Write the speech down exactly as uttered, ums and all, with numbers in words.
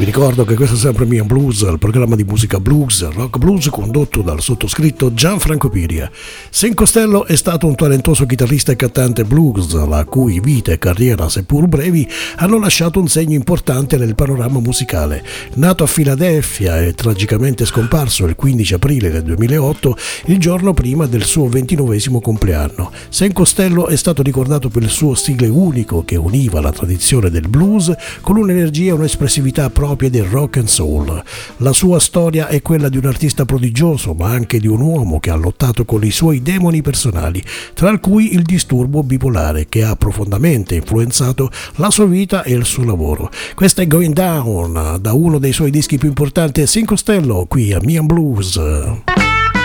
ricordo che questo è sempre Mian Blues, il programma di musica blues, rock blues condotto dal sottoscritto Gianfranco Piria. Sen Costello è stato un talentuoso chitarrista e cantante blues, la cui vita e carriera, seppur brevi, hanno lasciato un segno importante nel panorama musicale. Nato a Filadelfia e tragicamente scomparso il quindici aprile del duemilaotto, il giorno prima del suo ventinovesimo compleanno. Sen Costello è stato ricordato per il suo stile unico che univa la tradizione del blues con un'energia e un'espressività proprie del rock and soul. La sua storia è quella di un artista prodigioso, ma anche di un uomo che ha lottato con i suoi demoni personali, tra cui il disturbo bipolare, che ha profondamente influenzato la sua vita e il suo lavoro. Questa è Going Down, da uno dei suoi dischi più importanti, Sen Costello, qui a Mian Blues.